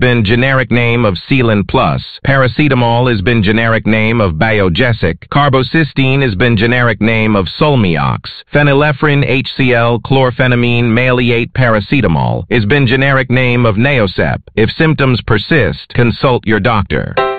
been generic name of Sealant Plus. Paracetamol has been generic name of Biogesic. Carbocysteine has been generic name of Solmiox. Phenylephrine HCl chlorphenamine maleate paracetamol has been generic name of Neosep. If symptoms persist, consult your doctor.